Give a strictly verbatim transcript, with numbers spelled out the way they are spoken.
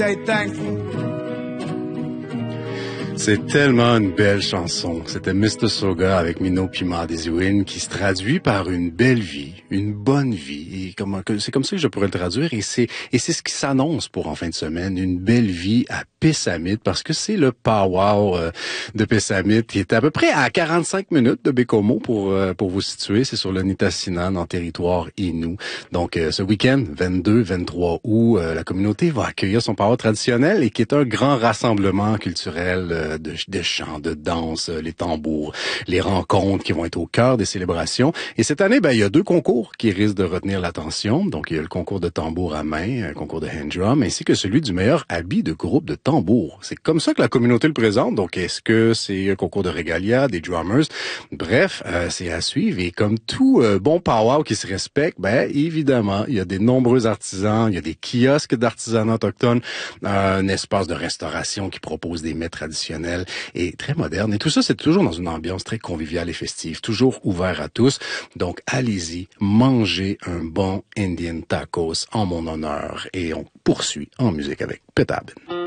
Stay thankful. C'est tellement une belle chanson. C'était mister Soga avec Mino Pima des Iwin qui se traduit par une belle vie, une bonne vie. Et comment, c'est comme ça que je pourrais le traduire. Et c'est, et c'est ce qui s'annonce pour en fin de semaine. Une belle vie à Pessamit parce que c'est le powwow euh, de Pessamit qui est à peu près à quarante-cinq minutes de Bécomo pour, euh, pour vous situer. C'est sur le Nitassinan en territoire Innu. Donc, euh, ce week-end, vingt-deux vingt-trois août, euh, la communauté va accueillir son powwow traditionnel et qui est un grand rassemblement culturel euh, De, de chants, de danse, les tambours, les rencontres qui vont être au cœur des célébrations. Et cette année, ben, il y a deux concours qui risquent de retenir l'attention. Donc, il y a le concours de tambour à main, un concours de hand drum, ainsi que celui du meilleur habit de groupe de tambour. C'est comme ça que la communauté le présente. Donc, est-ce que c'est un concours de régalia, des drummers? Bref, euh, c'est à suivre. Et comme tout euh, bon powwow qui se respecte, ben, évidemment, il y a des nombreux artisans, il y a des kiosques d'artisanat autochtone, euh, un espace de restauration qui propose des mets traditionnels et très moderne. Et tout ça, c'est toujours dans une ambiance très conviviale et festive, toujours ouvert à tous. Donc, allez-y, mangez un bon Indian tacos en mon honneur. Et on poursuit en musique avec Petabin.